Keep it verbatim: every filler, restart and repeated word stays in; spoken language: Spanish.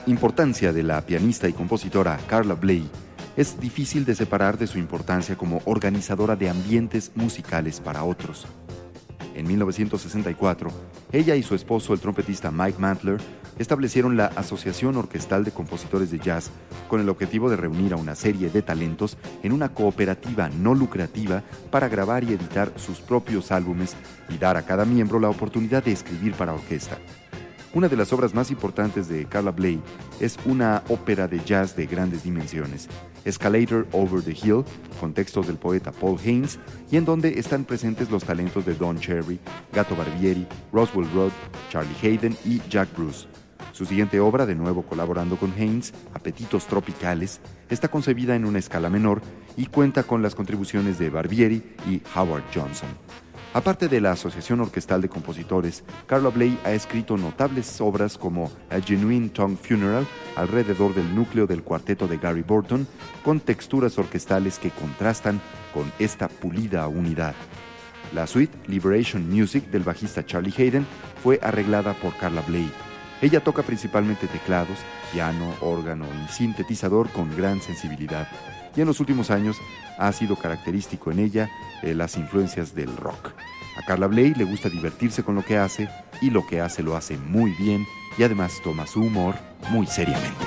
importancia de la pianista y compositora Carla Bley es difícil de separar de su importancia como organizadora de ambientes musicales para otros. En mil novecientos sesenta y cuatro, ella y su esposo, el trompetista Mike Mantler, establecieron la Asociación Orquestal de Compositores de Jazz con el objetivo de reunir a una serie de talentos en una cooperativa no lucrativa para grabar y editar sus propios álbumes y dar a cada miembro la oportunidad de escribir para orquesta. Una de las obras más importantes de Carla Bley es una ópera de jazz de grandes dimensiones, Escalator Over the Hill, con textos del poeta Paul Haynes, y en donde están presentes los talentos de Don Cherry, Gato Barbieri, Roswell Rudd, Charlie Haden y Jack Bruce. Su siguiente obra, de nuevo colaborando con Haynes, Apetitos Tropicales, está concebida en una escala menor y cuenta con las contribuciones de Barbieri y Howard Johnson. Aparte de la Asociación Orquestal de Compositores, Carla Bley ha escrito notables obras como A Genuine Tongue Funeral, alrededor del núcleo del cuarteto de Gary Burton, con texturas orquestales que contrastan con esta pulida unidad. La suite Liberation Music del bajista Charlie Haden fue arreglada por Carla Bley. Ella toca principalmente teclados, piano, órgano y sintetizador con gran sensibilidad, y en los últimos años ha sido característico en ella eh, las influencias del rock. A Carla Bley le gusta divertirse con lo que hace, y lo que hace lo hace muy bien, y además toma su humor muy seriamente.